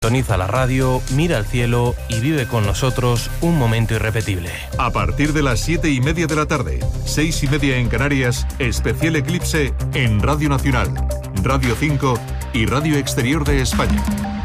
Sintoniza la radio, mira al cielo y vive con nosotros un momento irrepetible. A partir de las 7:30 de la tarde, 6:30 en Canarias, especial Eclipse en Radio Nacional, Radio 5 y Radio Exterior de España.